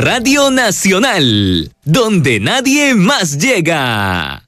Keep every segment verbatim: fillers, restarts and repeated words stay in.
Radio Nacional, donde nadie más llega.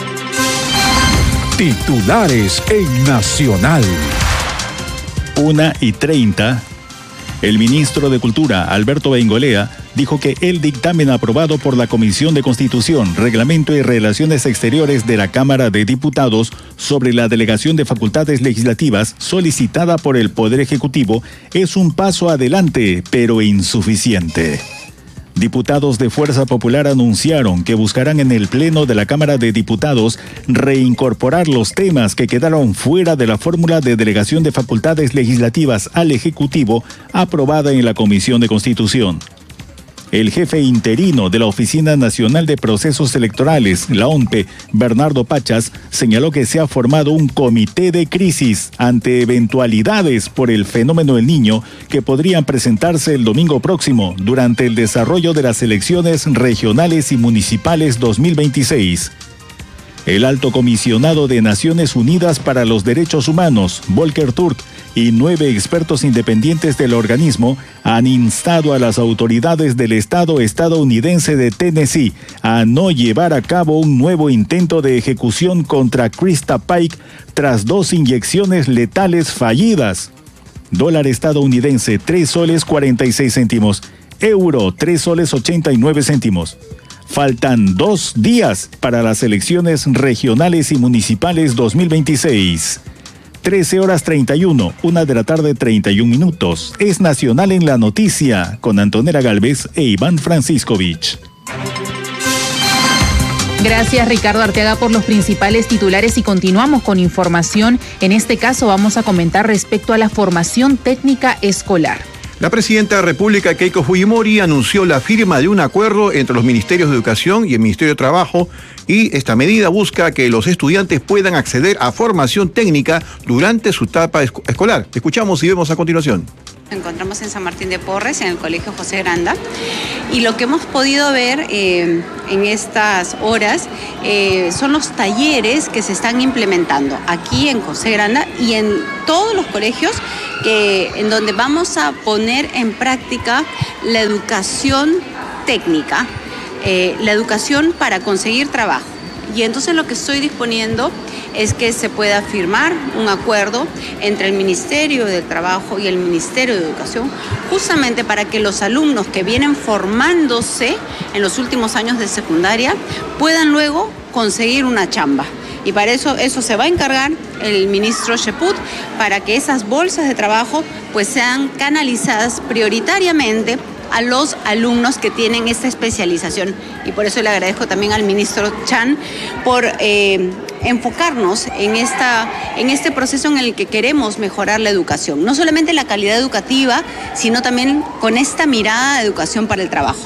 Titulares en Nacional. Una y treinta. El ministro de Cultura, Alberto Bengolea, dijo que el dictamen aprobado por la Comisión de Constitución, Reglamento y Relaciones Exteriores de la Cámara de Diputados sobre la delegación de facultades legislativas solicitada por el Poder Ejecutivo es un paso adelante, pero insuficiente. Diputados de Fuerza Popular anunciaron que buscarán en el Pleno de la Cámara de Diputados reincorporar los temas que quedaron fuera de la fórmula de delegación de facultades legislativas al Ejecutivo aprobada en la Comisión de Constitución. El jefe interino de la Oficina Nacional de Procesos Electorales, la O N P E, Bernardo Pachas, señaló que se ha formado un comité de crisis ante eventualidades por el fenómeno del Niño que podrían presentarse el domingo próximo durante el desarrollo de las elecciones regionales y municipales dos mil veintiséis. El alto comisionado de Naciones Unidas para los Derechos Humanos, Volker Turk, y nueve expertos independientes del organismo han instado a las autoridades del estado estadounidense de Tennessee a no llevar a cabo un nuevo intento de ejecución contra Krista Pike tras dos inyecciones letales fallidas. Dólar estadounidense, tres soles cuarenta y seis céntimos. Euro, tres soles ochenta y nueve céntimos. Faltan dos días para las elecciones regionales y municipales dos mil veintiséis. trece horas treinta y uno, una de la tarde treinta y un minutos. Es Nacional en la Noticia, con Antonella Galvez e Iván Franciscovich. Gracias, Ricardo Arteaga, por los principales titulares y continuamos con información. En este caso vamos a comentar respecto a la formación técnica escolar. La presidenta de la República, Keiko Fujimori, anunció la firma de un acuerdo entre los Ministerios de Educación y el Ministerio de Trabajo, y esta medida busca que los estudiantes puedan acceder a formación técnica durante su etapa escolar. Escuchamos y vemos a continuación. Nos encontramos en San Martín de Porres, en el Colegio José Granda, y lo que hemos podido ver eh, en estas horas eh, son los talleres que se están implementando aquí en José Granda y en todos los colegios que, en donde vamos a poner en práctica la educación técnica, eh, la educación para conseguir trabajo. Y entonces lo que estoy disponiendo es que se pueda firmar un acuerdo entre el Ministerio del Trabajo y el Ministerio de Educación, justamente para que los alumnos que vienen formándose en los últimos años de secundaria puedan luego conseguir una chamba. Y para eso, eso se va a encargar el ministro Cheput, para que esas bolsas de trabajo pues sean canalizadas prioritariamente a los alumnos que tienen esta especialización. Y por eso le agradezco también al ministro Chan por eh, enfocarnos en, esta, en este proceso en el que queremos mejorar la educación. No solamente la calidad educativa, sino también con esta mirada de educación para el trabajo.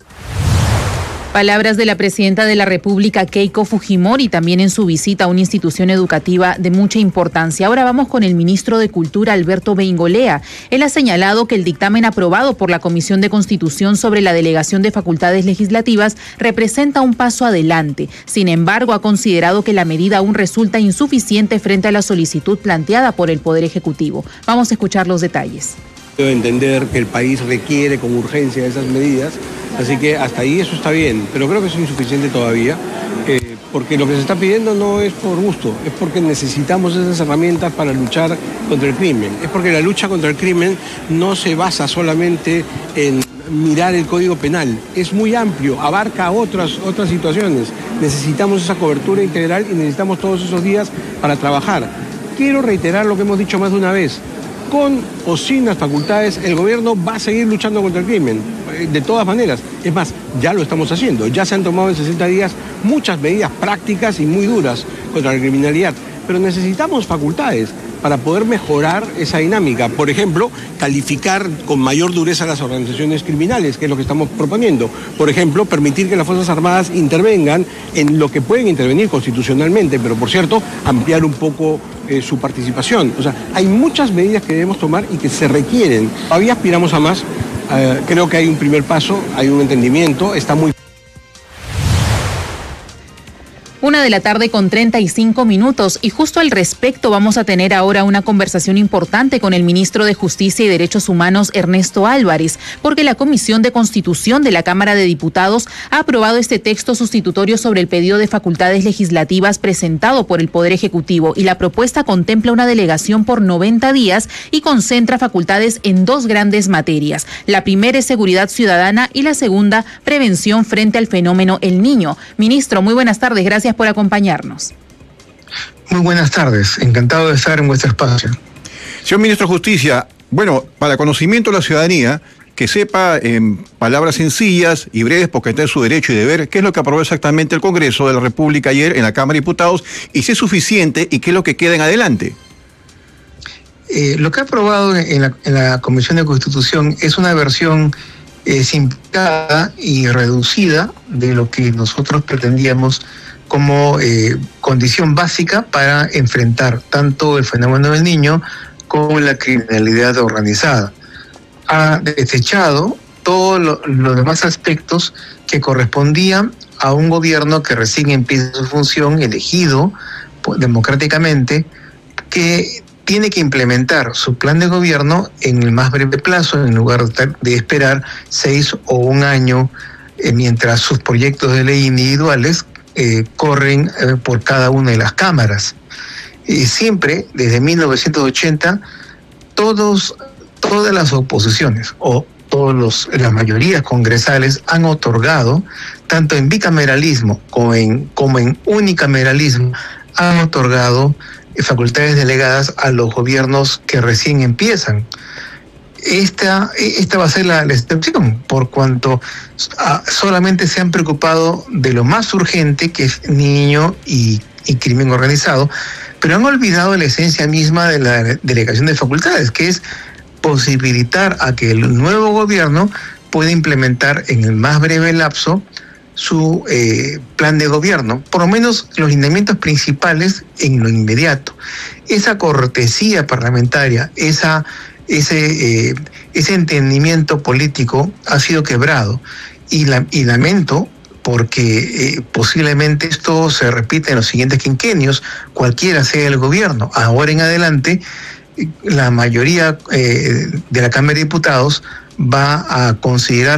Palabras de la presidenta de la República, Keiko Fujimori, también en su visita a una institución educativa de mucha importancia. Ahora vamos con el ministro de Cultura, Alberto Bengolea. Él ha señalado que el dictamen aprobado por la Comisión de Constitución sobre la delegación de facultades legislativas representa un paso adelante. Sin embargo, ha considerado que la medida aún resulta insuficiente frente a la solicitud planteada por el Poder Ejecutivo. Vamos a escuchar los detalles. Debo entender que el país requiere con urgencia esas medidas, así que hasta ahí eso está bien, pero creo que es insuficiente todavía, eh, porque lo que se está pidiendo no es por gusto, es porque necesitamos esas herramientas para luchar contra el crimen, es porque la lucha contra el crimen no se basa solamente en mirar el Código Penal, es muy amplio, abarca otras, otras situaciones, necesitamos esa cobertura integral y necesitamos todos esos días para trabajar. Quiero reiterar lo que hemos dicho más de una vez. Con o sin las facultades, el gobierno va a seguir luchando contra el crimen, de todas maneras. Es más, ya lo estamos haciendo. Ya se han tomado en sesenta días muchas medidas prácticas y muy duras contra la criminalidad. Pero necesitamos facultades para poder mejorar esa dinámica. Por ejemplo, calificar con mayor dureza las organizaciones criminales, que es lo que estamos proponiendo. Por ejemplo, permitir que las Fuerzas Armadas intervengan en lo que pueden intervenir constitucionalmente, pero por cierto, ampliar un poco eh, su participación. O sea, hay muchas medidas que debemos tomar y que se requieren. Todavía aspiramos a más. Uh, creo que hay un primer paso, hay un entendimiento, está muy... Una de la tarde con treinta y cinco minutos, y justo al respecto vamos a tener ahora una conversación importante con el ministro de Justicia y Derechos Humanos, Ernesto Álvarez, porque la Comisión de Constitución de la Cámara de Diputados ha aprobado este texto sustitutorio sobre el pedido de facultades legislativas presentado por el Poder Ejecutivo, y la propuesta contempla una delegación por noventa días y concentra facultades en dos grandes materias. La primera es seguridad ciudadana y la segunda, prevención frente al fenómeno El Niño. Ministro, muy buenas tardes, gracias por acompañarnos. Muy buenas tardes, encantado de estar en vuestro espacio. Señor Ministro de Justicia, bueno, para conocimiento de la ciudadanía, que sepa en palabras sencillas y breves, porque está en su derecho y deber, qué es lo que aprobó exactamente el Congreso de la República ayer en la Cámara de Diputados, y si es suficiente y qué es lo que queda en adelante. Eh, lo que ha aprobado en la, en la Comisión de Constitución es una versión eh, simplificada y reducida de lo que nosotros pretendíamos como eh, condición básica para enfrentar tanto el fenómeno del niño como la criminalidad organizada. Ha desechado todos lo, los demás aspectos que correspondían a un gobierno que recién empieza su función, elegido pues, democráticamente, que tiene que implementar su plan de gobierno en el más breve plazo, en lugar de esperar seis o un año, eh, mientras sus proyectos de ley individuales Eh, corren eh, por cada una de las cámaras. Y siempre, desde mil novecientos ochenta, todos, todas las oposiciones o todos los, las mayorías congresales han otorgado, tanto en bicameralismo como en, como en unicameralismo, han otorgado eh, facultades delegadas a los gobiernos que recién empiezan. Esta, esta va a ser la, la excepción, por cuanto a, solamente se han preocupado de lo más urgente, que es niño y, y crimen organizado, pero han olvidado la esencia misma de la delegación de facultades, que es posibilitar a que el nuevo gobierno pueda implementar en el más breve lapso su eh, plan de gobierno, por lo menos los lineamientos principales en lo inmediato. Esa cortesía parlamentaria, esa Ese, eh, ese entendimiento político ha sido quebrado y, la, y lamento porque eh, posiblemente esto se repita en los siguientes quinquenios, cualquiera sea el gobierno. Ahora en adelante, la mayoría eh, de la Cámara de Diputados va a considerar